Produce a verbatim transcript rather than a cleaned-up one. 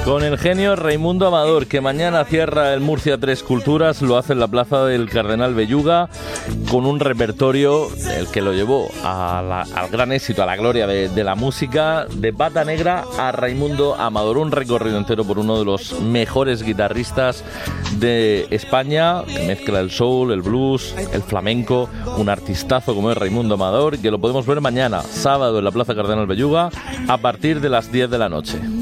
Con el genio Raimundo Amador, que mañana cierra el Murcia Tres Culturas, lo hace en la plaza del Cardenal Belluga, con un repertorio el que lo llevó a la, al gran éxito, a la gloria de, de la música, de Pata Negra a Raimundo Amador, un recorrido entero por uno de los mejores guitarristas de España, que mezcla el soul, el blues, el flamenco, un artistazo como es Raimundo Amador, que lo podemos ver mañana, sábado, en la plaza Cardenal Belluga, a partir de las diez de la noche.